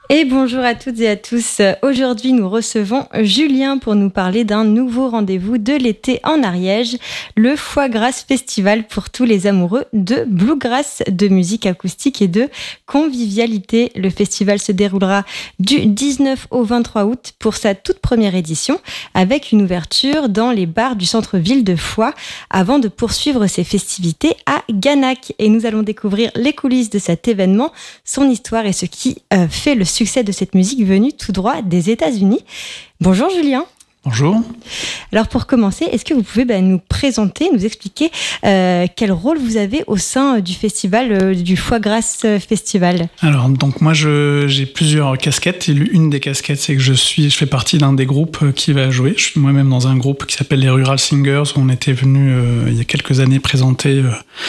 Et bonjour à toutes et à tous. Aujourd'hui, nous recevons Julien pour nous parler d'un nouveau rendez-vous de l'été en Ariège, le Foie Grasse Festival pour tous les amoureux de bluegrass, de musique acoustique et de convivialité. Le festival se déroulera du 19 au 23 août pour sa toute première édition, avec une ouverture dans les bars du centre-ville de Foix, avant de poursuivre ses festivités à Ganac. Et nous allons découvrir les coulisses de cet événement, son histoire et ce qui fait le succès de cette musique venue tout droit des États-Unis. Bonjour Julien. Bonjour. Alors pour commencer, est-ce que vous pouvez nous présenter, nous expliquer quel rôle vous avez au sein du festival, du Foie Grasse Festival? Alors donc moi j'ai plusieurs casquettes. Et une des casquettes, c'est que je fais partie d'un des groupes qui va jouer. Je suis moi-même dans un groupe qui s'appelle les Rural Singers, où on était venu il y a quelques années présenter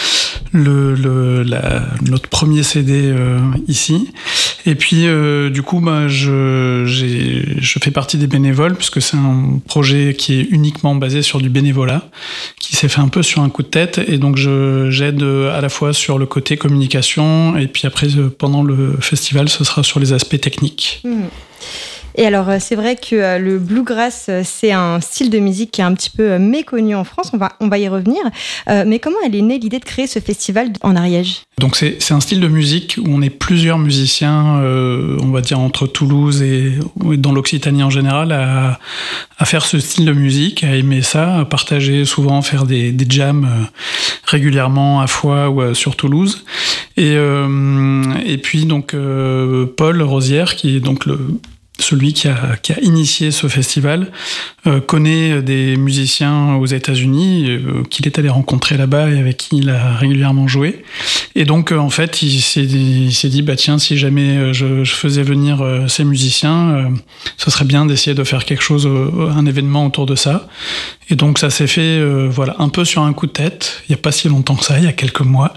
notre premier CD ici. Et puis du coup je fais partie des bénévoles, puisque c'est un projet qui est uniquement basé sur du bénévolat, qui s'est fait un peu sur un coup de tête, et donc j'aide à la fois sur le côté communication, et puis après pendant le festival ce sera sur les aspects techniques. Et alors, c'est vrai que le bluegrass, c'est un style de musique qui est un petit peu méconnu en France, on va y revenir. Mais comment elle est née l'idée de créer ce festival en Ariège ? Donc c'est un style de musique où on est plusieurs musiciens, on va dire entre Toulouse et dans l'Occitanie en général, à faire ce style de musique, à aimer ça, à partager souvent, faire des jams régulièrement à Foix ou sur Toulouse. Et puis donc Paul Rosière, qui est donc celui qui a initié ce festival, connaît des musiciens aux États-Unis qu'il est allé rencontrer là-bas et avec qui il a régulièrement joué. Et donc en fait il s'est dit tiens, si jamais je faisais venir ces musiciens, ce serait bien d'essayer de faire quelque chose, un événement autour de ça. Et donc ça s'est fait un peu sur un coup de tête, il n'y a pas si longtemps que ça, il y a quelques mois.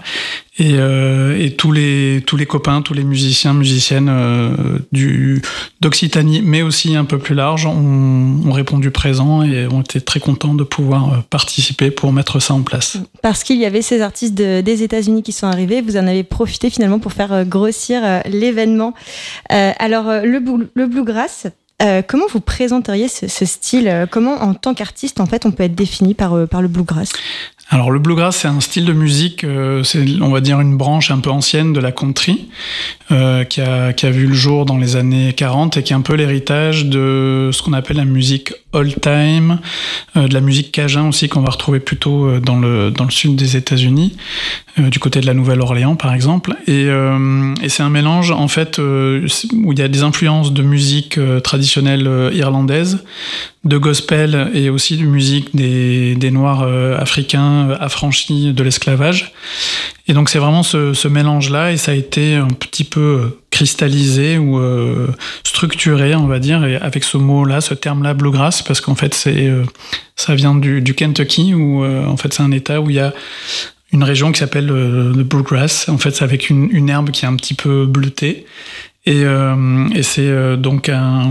Et tous les copains, tous les musiciens, musiciennes d'Occitanie, mais aussi un peu plus large, ont répondu présent et ont été très contents de pouvoir participer pour mettre ça en place. Parce qu'il y avait ces artistes des États-Unis qui sont arrivés, vous en avez profité finalement pour faire grossir l'événement. Alors le bluegrass, comment vous présenteriez ce style ? Comment, en tant qu'artiste, en fait, on peut être défini par le bluegrass ? Alors le bluegrass, c'est un style de musique, c'est, on va dire, une branche un peu ancienne de la country, qui a vu le jour dans les années 40 et qui est un peu l'héritage de ce qu'on appelle la musique old time, de la musique cajun aussi, qu'on va retrouver plutôt dans le sud des États-Unis, du côté de la Nouvelle-Orléans par exemple. Et c'est un mélange en fait où il y a des influences de musique traditionnelle irlandaise, de gospel et aussi de musique des Noirs africains affranchis de l'esclavage. Et donc c'est vraiment ce mélange-là, et ça a été un petit peu cristallisé ou structuré, on va dire, et avec ce mot-là, ce terme-là, bluegrass, parce qu'en fait ça vient du Kentucky, où en fait c'est un état où il y a une région qui s'appelle le bluegrass. En fait c'est avec une herbe qui est un petit peu bleutée. Et c'est donc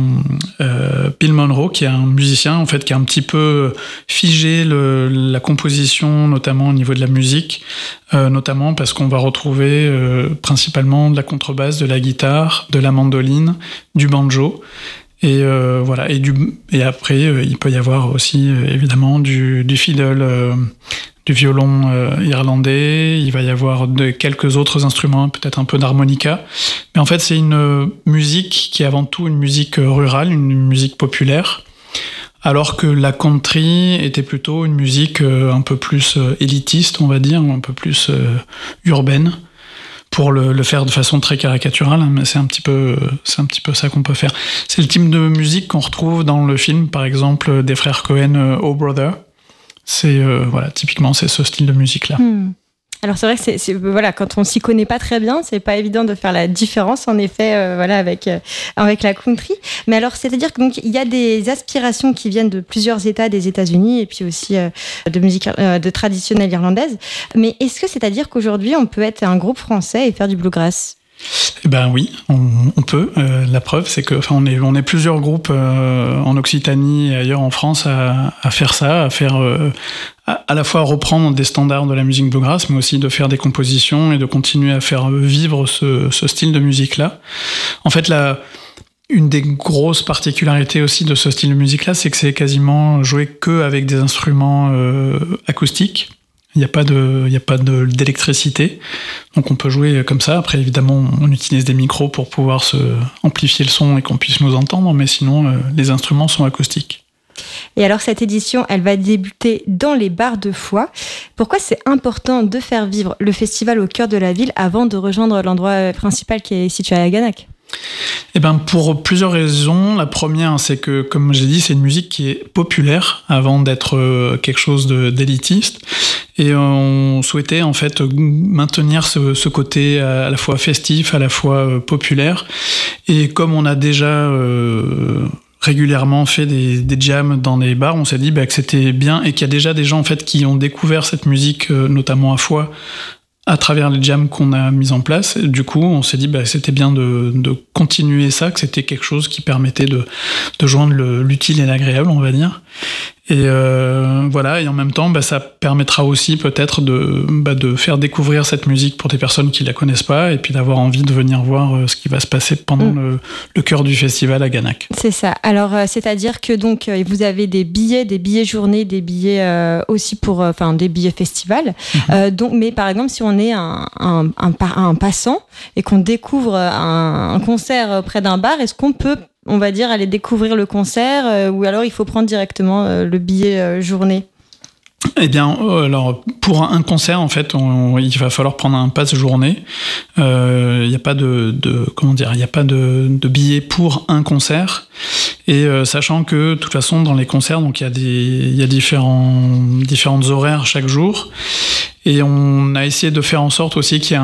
Bill Monroe, qui est un musicien en fait qui a un petit peu figé la composition, notamment au niveau de la musique, notamment parce qu'on va retrouver principalement de la contrebasse, de la guitare, de la mandoline, du banjo. Et voilà. Et après il peut y avoir aussi évidemment du fiddle, du violon irlandais, il va y avoir quelques autres instruments, peut-être un peu d'harmonica. Mais en fait, c'est une musique qui est avant tout une musique rurale, une musique populaire, alors que la country était plutôt une musique un peu plus élitiste, on va dire, ou un peu plus urbaine, pour le faire de façon très caricaturale, hein, mais c'est un petit peu ça qu'on peut faire. C'est le type de musique qu'on retrouve dans le film, par exemple, des frères Cohen, Oh Brother. C'est typiquement c'est ce style de musique là. Alors c'est vrai que quand on s'y connaît pas très bien, c'est pas évident de faire la différence en effet avec la country. Mais alors c'est-à-dire qu'il y a des aspirations qui viennent de plusieurs États des États-Unis et puis aussi de musique de traditionnelle irlandaise. Mais est-ce que c'est-à-dire qu'aujourd'hui on peut être un groupe français et faire du bluegrass ? Eh ben oui, on peut. La preuve, c'est que on est plusieurs groupes en Occitanie et ailleurs en France à faire ça, à faire à la fois reprendre des standards de la musique bluegrass, mais aussi de faire des compositions et de continuer à faire vivre ce style de musique-là. En fait, une des grosses particularités aussi de ce style de musique-là, c'est que c'est quasiment joué que avec des instruments acoustiques. Il n'y a pas d'électricité, donc on peut jouer comme ça. Après, évidemment, on utilise des micros pour pouvoir amplifier le son et qu'on puisse nous entendre, mais sinon, les instruments sont acoustiques. Et alors, cette édition, elle va débuter dans les bars de Foix. Pourquoi c'est important de faire vivre le festival au cœur de la ville avant de rejoindre l'endroit principal qui est situé à Gannat ? Eh ben, pour plusieurs raisons. La première, c'est que, comme j'ai dit, c'est une musique qui est populaire avant d'être quelque chose d'élitiste. Et on souhaitait en fait maintenir ce côté à la fois festif, à la fois populaire. Et comme on a déjà régulièrement fait des jams dans des bars, on s'est dit que c'était bien et qu'il y a déjà des gens en fait qui ont découvert cette musique, notamment à Foix, à travers les jams qu'on a mis en place. Et du coup, on s'est dit c'était bien de continuer ça, que c'était quelque chose qui permettait de joindre l'utile et l'agréable, on va dire. Et voilà, et en même temps, ça permettra aussi peut-être de faire découvrir cette musique pour des personnes qui la connaissent pas, et puis d'avoir envie de venir voir ce qui va se passer pendant le cœur du festival à Gannat. C'est ça. Alors, c'est-à-dire que donc vous avez des billets journée, des billets aussi pour, des billets festival. Donc, mais par exemple, si on est un passant et qu'on découvre un concert près d'un bar, est-ce qu'on peut, on va dire, aller découvrir le concert ou alors il faut prendre directement le billet journée? Eh bien, alors pour un concert, en fait, il va falloir prendre un pass journée. Il n'y a pas il n'y a pas de billet pour un concert. Et sachant que, de toute façon, dans les concerts, donc il y a différentes horaires chaque jour. Et on a essayé de faire en sorte aussi qu'il y ait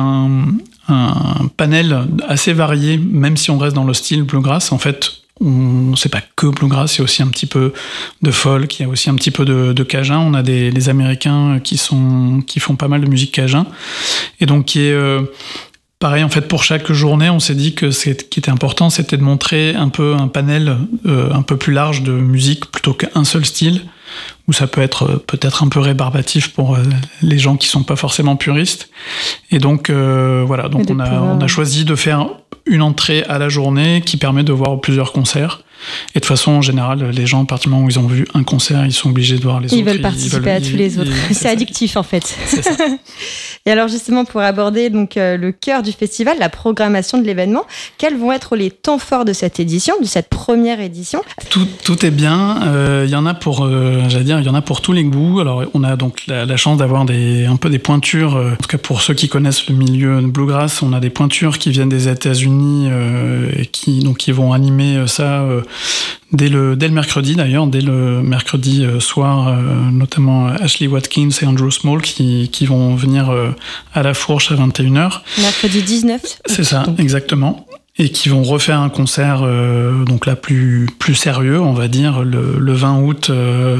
un panel assez varié, même si on reste dans le style bluegrass. En fait, c'est pas que bluegrass, il y a aussi un petit peu de folk, il y a aussi un petit peu de cajun. On a les Américains qui font pas mal de musique cajun. Et donc, qui est pareil, en fait, pour chaque journée, on s'est dit que ce qui était important, c'était de montrer un peu un panel un peu plus large de musique plutôt qu'un seul style, où ça peut être peut-être un peu rébarbatif pour les gens qui sont pas forcément puristes. Et donc, voilà, donc on a choisi de faire une entrée à la journée qui permet de voir plusieurs concerts. Et de façon, en général, les gens, à partir du moment où ils ont vu un concert, ils sont obligés de voir les autres. Ils veulent participer à tous les autres. C'est addictif, en fait. C'est ça. Et alors, justement, pour aborder donc, le cœur du festival, la programmation de l'événement, quels vont être les temps forts de cette édition, de cette première édition? Tout est bien. Il y en a pour, il y en a pour tous les goûts. Alors, on a donc la chance d'avoir un peu des pointures. En tout cas, pour ceux qui connaissent le milieu de bluegrass, on a des pointures qui viennent des États-Unis et qui vont animer ça. Dès le mercredi d'ailleurs, dès le mercredi soir, notamment Ashley Watkins et Andrew Small qui vont venir à la Fourche à 21h. Mercredi 19. C'est ça, exactement. Et qui vont refaire un concert donc là plus sérieux, on va dire, le 20 août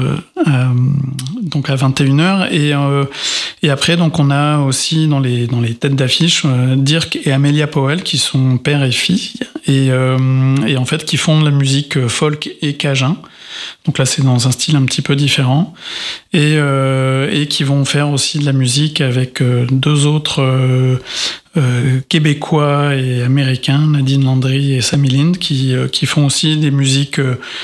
donc à 21h. Et après, donc on a aussi dans les têtes d'affiche Dirk et Amelia Powell qui sont père et fille et en fait qui font de la musique folk et cajun. Donc là, c'est dans un style un petit peu différent et qui vont faire aussi de la musique avec deux autres québécois et américains, Nadine Landry et Sammy Lind, qui font aussi des musiques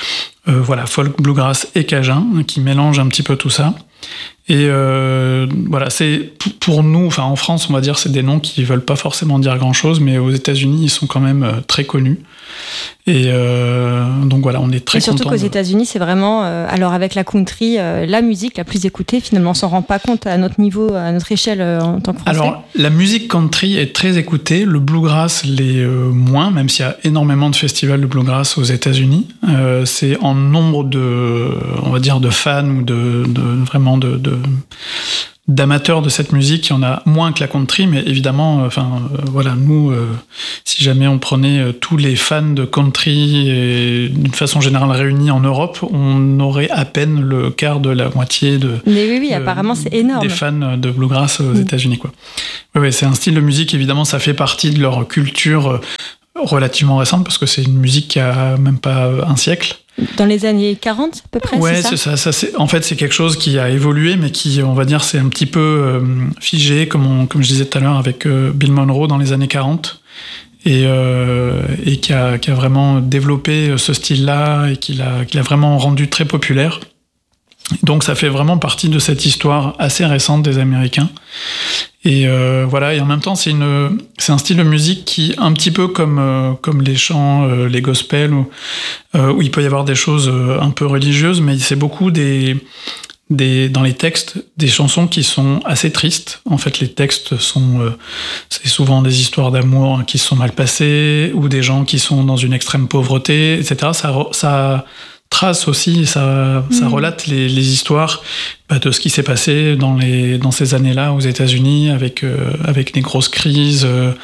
folk, bluegrass et cajun, qui mélangent un petit peu tout ça. Et voilà, c'est pour nous, enfin en France, on va dire, c'est des noms qui veulent pas forcément dire grand-chose, mais aux États-Unis, ils sont quand même très connus. Et donc voilà, on est très contents. Et surtout qu'aux États-Unis, c'est vraiment, alors avec la country, la musique la plus écoutée. Finalement, on s'en rend pas compte à notre niveau, à notre échelle en tant que Français. Alors, la musique country est très écoutée, le bluegrass l'est moins, même s'il y a énormément de festivals de bluegrass aux États-Unis. C'est en nombre on va dire, de fans ou vraiment d'amateurs de cette musique, il y en a moins que la country, mais évidemment, voilà, nous, si jamais on prenait tous les fans de country et d'une façon générale réunis en Europe, on aurait à peine le quart de la moitié apparemment, c'est énorme. Des fans de bluegrass aux États-Unis, quoi. Ouais, c'est un style de musique, évidemment, ça fait partie de leur culture relativement récente, parce que c'est une musique qui a même pas un siècle. Dans les années 40, à peu près, ouais, c'est ça? En fait, c'est quelque chose qui a évolué, mais qui, on va dire, c'est un petit peu figé, comme je disais tout à l'heure, avec Bill Monroe dans les années 40. et qui a vraiment développé ce style-là et qui l'a vraiment rendu très populaire. Donc ça fait vraiment partie de cette histoire assez récente des Américains. Et voilà, et en même temps c'est un style de musique qui, un petit peu comme les chants, les gospels, où il peut y avoir des choses un peu religieuses, mais c'est beaucoup dans les textes des chansons qui sont assez tristes. En fait, les textes c'est souvent des histoires d'amour qui se sont mal passées, ou des gens qui sont dans une extrême pauvreté, etc. Ça trace aussi, ça relate les histoires de ce qui s'est passé dans ces années-là aux États-Unis, avec des grosses crises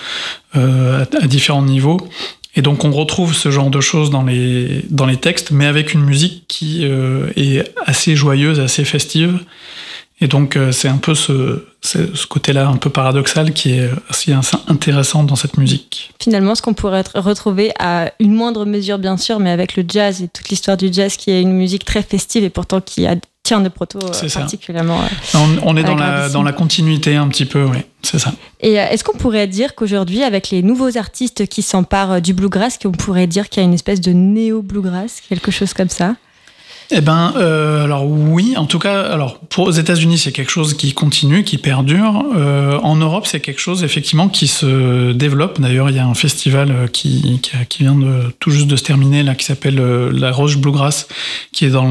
à différents niveaux. Et donc on retrouve ce genre de choses dans les textes, mais avec une musique qui est assez joyeuse, assez festive. Et donc c'est un peu ce côté-là un peu paradoxal qui est assez intéressant dans cette musique. Finalement, ce qu'on pourrait retrouver à une moindre mesure, bien sûr, mais avec le jazz et toute l'histoire du jazz, qui est une musique très festive et pourtant qui tient de proto particulièrement. On est dans la continuité un petit peu, oui, c'est ça. Et est-ce qu'on pourrait dire qu'aujourd'hui, avec les nouveaux artistes qui s'emparent du bluegrass, qu'on pourrait dire qu'il y a une espèce de néo-bluegrass, quelque chose comme ça ? Eh ben, alors oui, en tout cas, alors pour aux États-Unis, c'est quelque chose qui continue, qui perdure. En Europe, c'est quelque chose effectivement qui se développe. D'ailleurs, il y a un festival qui vient tout juste de se terminer là, qui s'appelle la Roche Bluegrass, qui est dans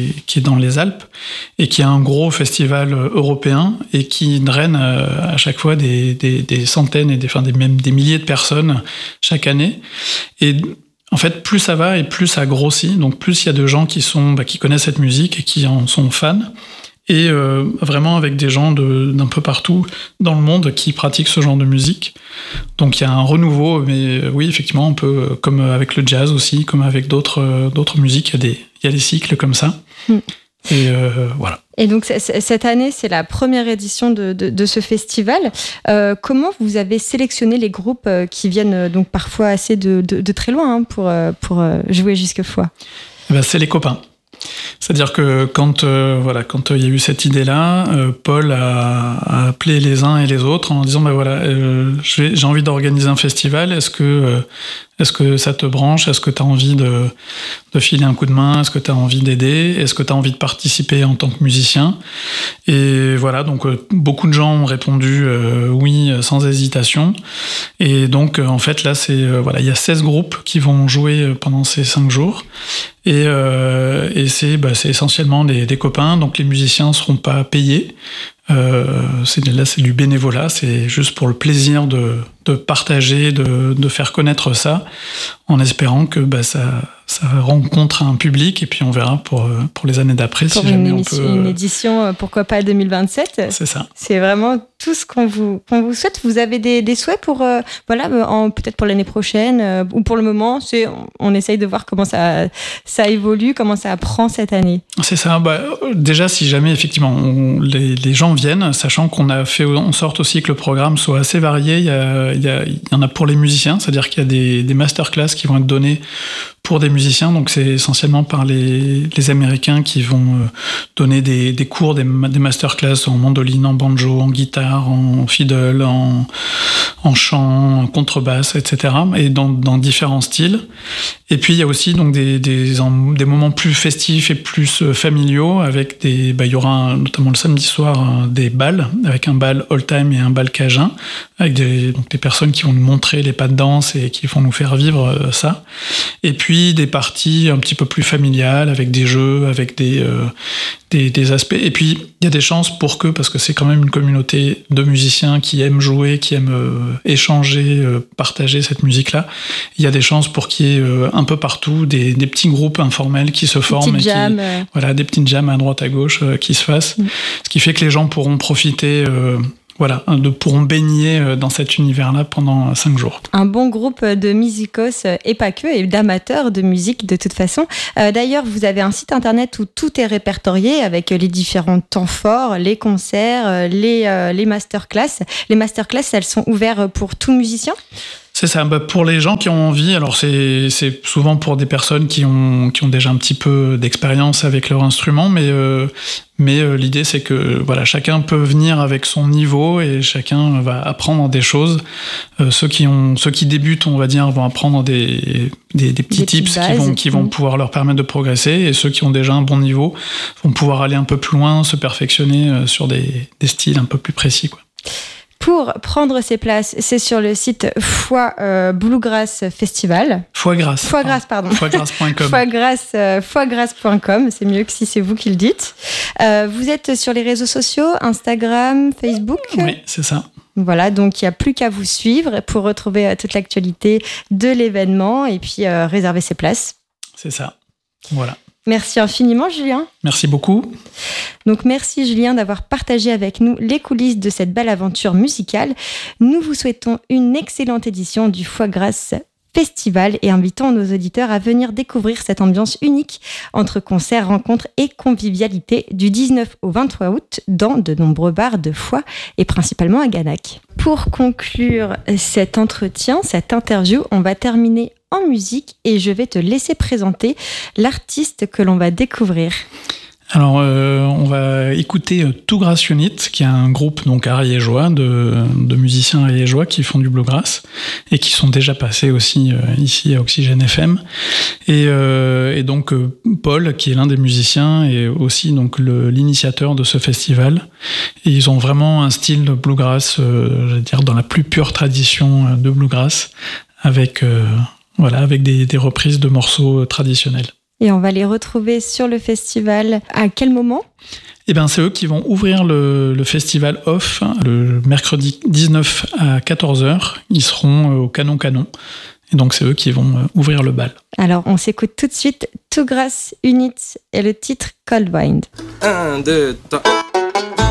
les Alpes et qui est un gros festival européen et qui draine à chaque fois des centaines et même des milliers de personnes chaque année. Et en fait, plus ça va et plus ça grossit. Donc, plus il y a de gens qui connaissent cette musique et qui en sont fans. Et vraiment avec des gens d'un peu partout dans le monde qui pratiquent ce genre de musique. Donc, il y a un renouveau. Mais oui, effectivement, on peut, comme avec le jazz aussi, comme avec d'autres musiques, il y a des cycles comme ça. Et voilà. Et donc cette année, c'est la première édition de ce festival. Comment vous avez sélectionné les groupes qui viennent donc parfois assez de très loin pour jouer jusquefois ? C'est les copains. C'est-à-dire que quand il y a eu cette idée-là, Paul a appelé les uns et les autres en disant j'ai envie d'organiser un festival. Est-ce que ça te branche ? Est-ce que tu as envie de filer un coup de main ? Est-ce que tu as envie d'aider ? Est-ce que tu as envie de participer en tant que musicien ? Et voilà, donc beaucoup de gens ont répondu oui sans hésitation. Et donc en fait là, il y a 16 groupes qui vont jouer pendant ces 5 jours. Et c'est essentiellement des copains, donc les musiciens ne seront pas payés. C'est du bénévolat, c'est juste pour le plaisir de partager, de faire connaître ça, en espérant que ça rencontre un public, et puis on verra pour les années d'après si jamais on peut... Une édition, pourquoi pas 2027. C'est ça. C'est vraiment tout ce qu'on vous souhaite. Vous avez des souhaits pour peut-être pour l'année prochaine ou pour le moment, on essaye de voir comment ça évolue, comment ça apprend cette année. C'est ça. Déjà, si jamais effectivement les gens viennent, sachant qu'on a fait en sorte aussi que le programme soit assez varié, il y en a pour les musiciens, c'est-à-dire qu'il y a des masterclass qui vont être donnés pour des musiciens, donc c'est essentiellement par les Américains qui vont donner des cours, des masterclass en mandoline, en banjo, en guitare, en fiddle, en chant, en contrebasse, etc. et dans différents styles. Et puis il y a aussi donc des moments plus festifs et plus familiaux avec il y aura notamment le samedi soir des bals, avec un bal old-time et un bal cajun, avec des personnes qui vont nous montrer les pas de danse et qui vont nous faire vivre ça. Et puis des parties un petit peu plus familiales avec des jeux, avec des aspects. Et puis il y a des chances parce que c'est quand même une communauté de musiciens qui aiment jouer, qui aiment échanger, partager cette musique-là. Il y a des chances pour qu'il y ait un peu partout des petits groupes informels qui se forment. Des petites jams à droite à gauche qui se fassent. Ce qui fait que les gens pourront profiter... pourront baigner dans cet univers-là pendant 5 jours. Un bon groupe de musicos et pas que, et d'amateurs de musique de toute façon. D'ailleurs, vous avez un site internet où tout est répertorié avec les différents temps forts, les concerts, les masterclass. Les masterclass, elles sont ouvertes pour tout musicien ? C'est ça. Pour les gens qui ont envie, alors c'est souvent pour des personnes qui ont déjà un petit peu d'expérience avec leur instrument, mais l'idée c'est que voilà, chacun peut venir avec son niveau et chacun va apprendre des choses. Ceux qui débutent, on va dire, vont apprendre des petits tips qui vont pouvoir leur permettre de progresser, et ceux qui ont déjà un bon niveau vont pouvoir aller un peu plus loin, se perfectionner sur des styles un peu plus précis, quoi. Pour prendre ses places, c'est sur le site Bluegrass Festival. Foiegrass.com. Foiegrass.com, c'est mieux que si c'est vous qui le dites. Vous êtes sur les réseaux sociaux, Instagram, Facebook. Oui, c'est ça. Voilà, donc il n'y a plus qu'à vous suivre pour retrouver toute l'actualité de l'événement et puis réserver ses places. C'est ça, voilà. Merci infiniment, Julien. Merci beaucoup. Donc, merci, Julien, d'avoir partagé avec nous les coulisses de cette belle aventure musicale. Nous vous souhaitons une excellente édition du Foiegrass Festival et invitons nos auditeurs à venir découvrir cette ambiance unique entre concerts, rencontres et convivialité du 19 au 23 août dans de nombreux bars de Foix et principalement à Gannat. Pour conclure cet entretien, cette interview, on va terminer en musique et je vais te laisser présenter l'artiste que l'on va découvrir. Alors, on va écouter Two Grass Unit, qui est un groupe donc ariégeois de musiciens ariégeois qui font du bluegrass et qui sont déjà passés aussi ici à Oxygène FM. Et donc Paul, qui est l'un des musiciens, est aussi donc l'initiateur de ce festival. Et ils ont vraiment un style de bluegrass, je veux dire dans la plus pure tradition de bluegrass, avec des reprises de morceaux traditionnels. Et on va les retrouver sur le festival. À quel moment ? Eh bien, c'est eux qui vont ouvrir le festival off le mercredi 19 à 14h. Ils seront au Canon Canon. Et donc, c'est eux qui vont ouvrir le bal. Alors, on s'écoute tout de suite Two Grass Unit et le titre Cold Wind. 1, 2, 3...